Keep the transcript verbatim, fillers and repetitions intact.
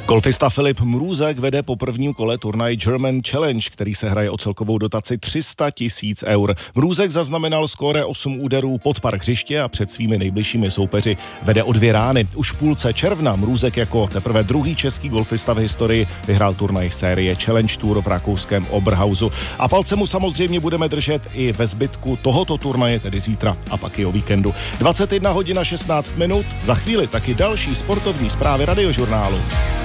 Golfista Filip Mrůzek vede po prvním kole turnaj German Challenge, který se hraje o celkovou dotaci tři sta tisíc eur. Mrůzek zaznamenal skóre osm úderů pod par hřiště a před svými nejbližšími soupeři vede o dvě rány. Už v půlce června Mrůzek jako teprve druhý český golfista v historii vyhrál turnaj série Challenge Tour v rakouském Oberhausu. A palce mu samozřejmě budeme držet i ve zbytku tohoto turnaje, tedy zítra a pak i o víkendu. dvacet jedna hodin šestnáct minut, za chvíli taky další sportovní zprávy Radiožurnálu.